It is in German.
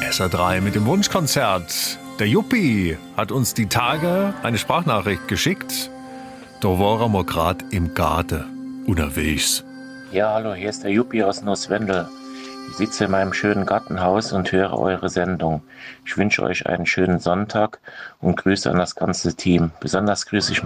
SR3 mit dem Wunschkonzert. Der Juppi hat uns die Tage eine Sprachnachricht geschickt. Da war er grad im Garten unterwegs. Ja, hallo, hier ist der Juppi aus Nusswendel. Ich sitze in meinem schönen Gartenhaus und höre eure Sendung. Ich wünsche euch einen schönen Sonntag und Grüße an das ganze Team. Besonders grüße ich